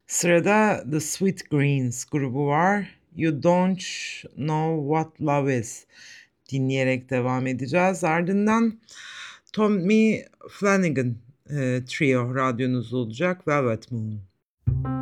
Sırada The Sweet Greens grubu var. You Don't Know What Love Is dinleyerek devam edeceğiz. Ardından Tommy Flanagan Trio radyonuzda olacak. Velvet Moon.